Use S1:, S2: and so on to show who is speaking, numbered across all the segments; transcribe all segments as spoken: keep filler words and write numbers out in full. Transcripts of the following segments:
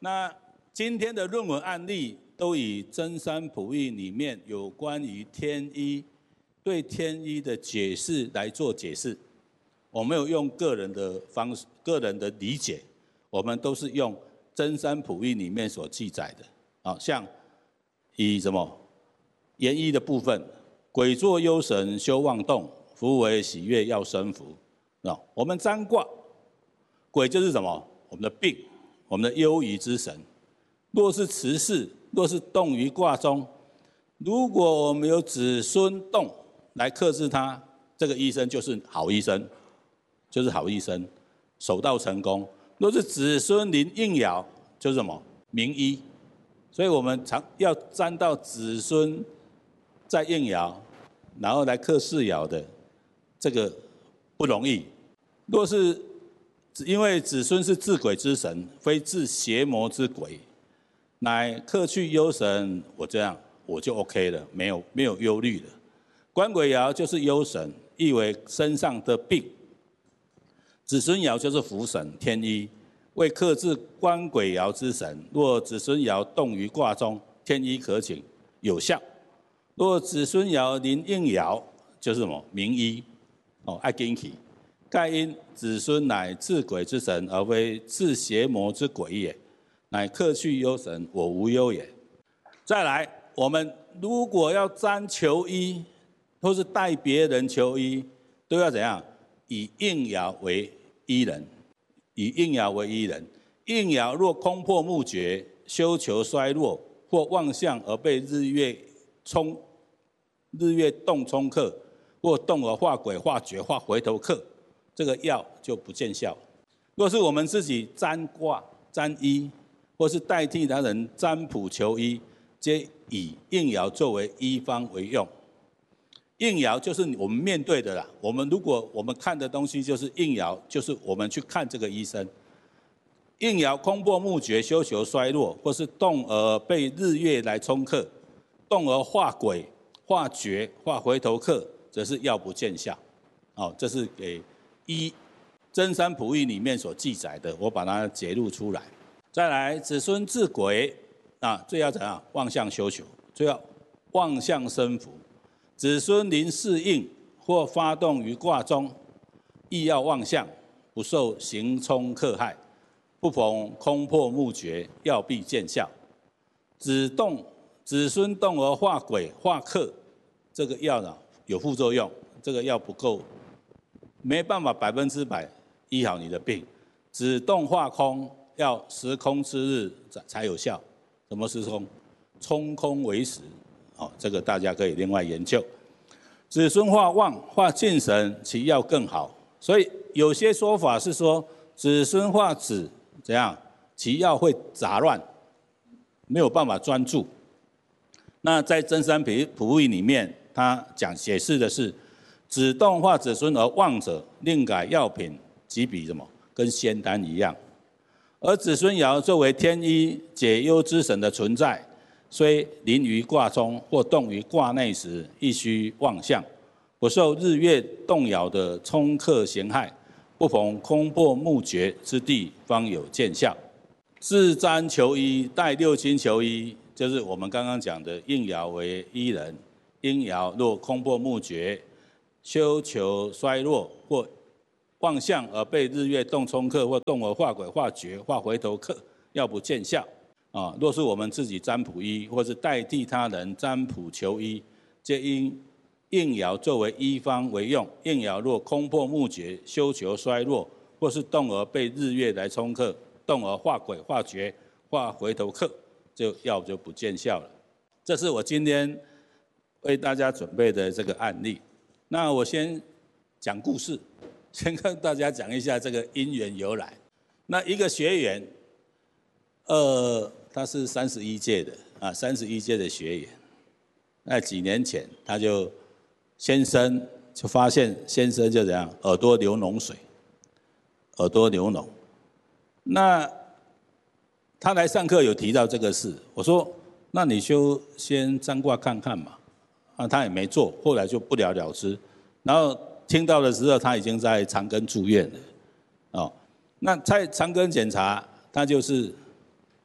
S1: 那今天的论文案例都以真三普义里面有关于天一对天一的解释来做解释。我没有用个人的方式、个人的理解，我们都是用真三普义里面所记载的。啊，像以什么言一的部分，鬼作忧神，修妄动，福为喜悦，要生福。啊，我们占卦，鬼就是什么？我们的病，我们的忧郁之神。若是持世，若是动于卦中，如果我们有子孙动来克制它，这个医生就是好医生，就是好医生，手到成功。若是子孙临应爻，就是什么？名医。所以我们常要占到子孙在应爻，然后来克世爻的，这个不容易。若是因为子孙是治鬼之神，非治邪魔之鬼，乃克去忧神，我这样我就 OK 了，没有没有忧虑了。官鬼爻就是忧神，意为身上的病；子孙爻就是福神，天一，为克制官鬼爻之神。若子孙爻动于卦中，天一可请，有效；若子孙爻临应爻，就是什么？名一，哦，爱跟起。盖因子孙乃治鬼之神，而非治邪魔之鬼也，乃克去忧神，我无忧也。再来，我们如果要占求医，或是代别人求医，都要怎样？以应爻为医人，以应爻为医人。应爻若空破目绝，修求衰弱，或妄象而被日月冲，日月动冲克，或动而化鬼、化绝、化回头客。这个药就不见效。若是我们自己占卦、占医，或是代替他人占卜求医，皆以应爻作为医方为用。应爻就是我们面对的啦。我们如果我们看的东西就是应爻，就是我们去看这个医生。应爻空破目绝，修求衰弱，或是动而被日月来冲克，动而化鬼、化绝、化回头客，则是药不见效。哦，这是给一真三普义里面所记载的，我把它揭露出来。再来，子孙治鬼啊，最要怎样？妄象修求，最要妄象生福。子孙临世应或发动于卦中，亦要妄象，不受行冲克害，不逢空破目绝，药必见效。子动子孙动而化鬼化克，这个药呢有副作用，这个药不够。没办法百分之百医好你的病，子动化空，要时空之日才有效。什么时空？冲空为实，哦，这个大家可以另外研究。子孙化旺，化进神，其药更好。所以有些说法是说，子孙化子怎样，其药会杂乱，没有办法专注。那在真三普义里面，他讲解释的是。子动化子孙而旺者，另改药品，即比什么？跟仙丹一样。而子孙爻作为天一解忧之神的存在，虽临于卦中或动于卦内时，亦须妄象，不受日月动爻的冲克刑害，不逢空破目绝之地，方有见效。自占求医，代六亲求医，就是我们刚刚讲的应爻为医人，应爻若空破目绝。修求衰弱，或妄象而被日月动冲克，或动而化鬼、化绝、化回头客，药不见效。啊，若是我们自己占卜医，或是代替他人占卜求医，皆因应爻作为医方为用。应爻若空破目绝，修求衰弱，或是动而被日月来冲克，动而化鬼、化绝、化回头客，就药就不见效了。这是我今天为大家准备的这个案例。那我先讲故事，先跟大家讲一下这个因缘由来。那一个学员，呃，他是三十一届的啊，三十一届的学员。那几年前，他就先生就发现先生就怎样，耳朵流脓水，耳朵流脓。那他来上课有提到这个事，我说，那你就先占卦看看嘛。啊，他也没做，后来就不了了之。然后听到的时候，他已经在长庚住院了。哦，那在长庚检查，他就是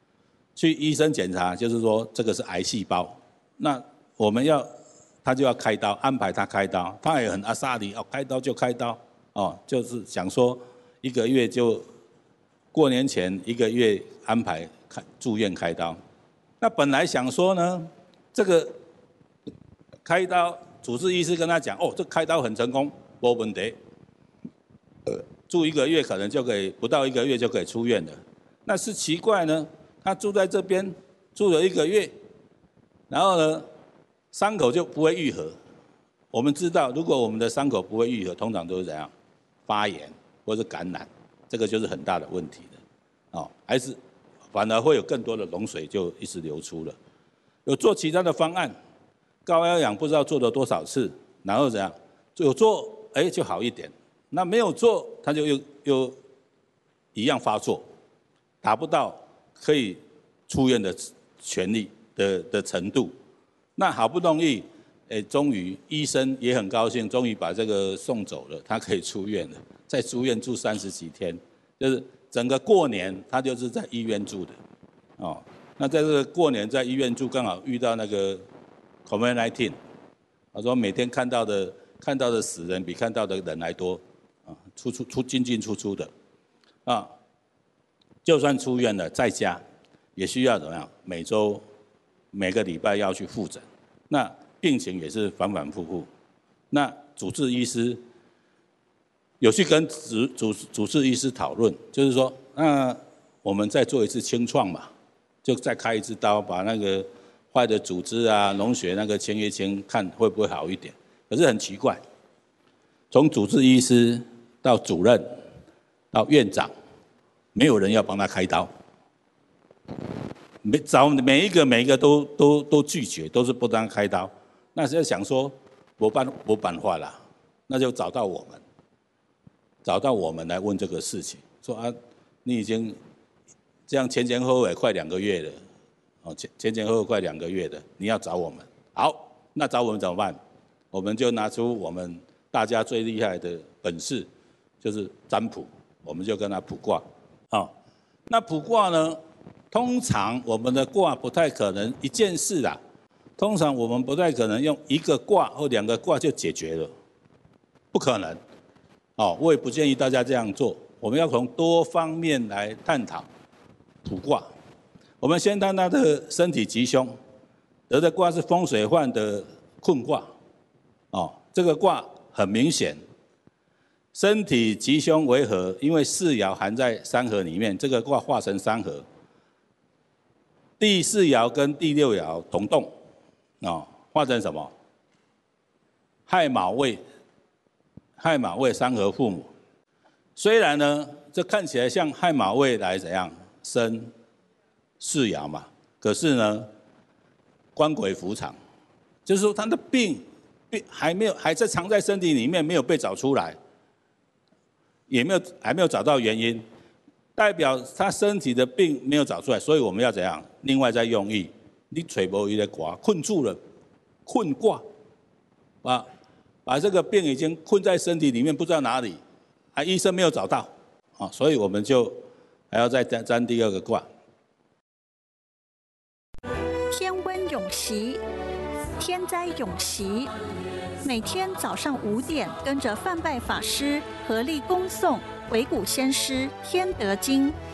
S1: 去医生检查，就是说这个是癌细胞，那我们要他就要开刀，安排他开刀，他也很阿萨里，哦，开刀就开刀，哦，就是想说一个月就过年前一个月安排开住院开刀。那本来想说呢，这个开刀主治医师跟他讲，哦，这开刀很成功，没问题，呃，住一个月可能就可以，不到一个月就可以出院了。那是奇怪呢，他住在这边住了一个月，然后呢，伤口就不会愈合。我们知道，如果我们的伤口不会愈合，通常都是怎样？发炎或是感染，这个就是很大的问题了。哦，还是反而会有更多的脓水就一直流出了。有做其他的方案，高压氧不知道做了多少次，然后怎样？有做，哎，就好一点。那没有做，他就又又一样发作，达不到可以出院的权利的的程度。那好不容易，哎，终于医生也很高兴，终于把这个送走了，他可以出院了。在住院住三十几天，就是整个过年他就是在医院住的，哦。那在这个过年在医院住，刚好遇到那个 COVID 十九， 他说每天看到的看到的死人比看到的人还多。出出出进进出出的，啊，就算出院了，在家也需要怎么样？每周每个礼拜要去复诊，那病情也是反反复复。那主治医师有去跟主主主治医师讨论，就是说，那我们再做一次清创嘛，就再开一次刀，把那个坏的组织啊、脓血那个清一清，看会不会好一点。可是很奇怪，从主治医师到主任，到院长，没有人要帮他开刀，每找每一个每一个都都都拒绝，都是不让他开刀。那是要想说，没办没办法啦，那就找到我们，找到我们来问这个事情，说啊，你已经这样前前后后也快两个月了，哦，前前前后后快两个月的，你要找我们，好，那找我们怎么办？我们就拿出我们大家最厉害的本事。就是占卜，我们就跟他卜卦，啊，那卜卦呢，通常我们的卦不太可能一件事啦，通常我们不太可能用一个卦或两个卦就解决了，不可能，哦，我也不建议大家这样做，我们要从多方面来探讨卜卦。我们先看他的身体吉凶，得的卦是风水患的困卦，哦，这个卦很明显。身体吉凶为合，因为四爻含在三合里面，这个卦化成三合。第四爻跟第六爻同动，啊、哦，化成什么？亥卯未，亥卯未三合父母。虽然呢，这看起来像亥卯未来怎样生四爻嘛，可是呢，官鬼伏藏，就是说他的病病还没有还在藏在身体里面，没有被找出来。也没有还没有找到原因，代表他身体的病没有找出来，所以我们要怎样？另外再用意，你揣无伊的卦困住了，困卦，把把这个病已经困在身体里面，不知道哪里，啊，医生没有找到，啊，所以我们就还要再占占第二个卦。
S2: 天温永习，天灾永习。每天早上五点，跟着范拜法师合力恭诵《鬼谷先师天德经》，